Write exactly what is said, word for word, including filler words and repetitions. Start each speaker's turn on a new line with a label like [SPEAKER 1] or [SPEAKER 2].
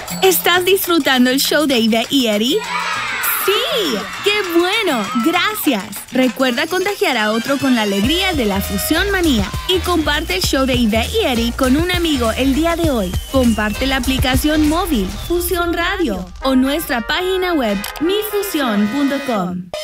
[SPEAKER 1] ¿Estás disfrutando el show de Ivette y Eddie? ¡Sí! ¡Qué bueno! ¡Gracias! Recuerda contagiar a otro con la alegría de la Fusión Manía y comparte el show de Ivette y Eddie con un amigo el día de hoy. Comparte la aplicación móvil Fusión Radio o nuestra página web mi fusión punto com.